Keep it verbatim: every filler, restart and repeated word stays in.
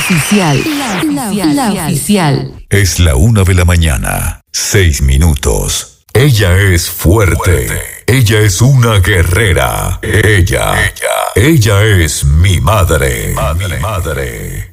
oficial. La oficial. La oficial. Es la una de la mañana. Seis minutos. Ella es fuerte. Ella es una guerrera. Ella. Ella. Ella es mi madre. Mi madre. Mi madre.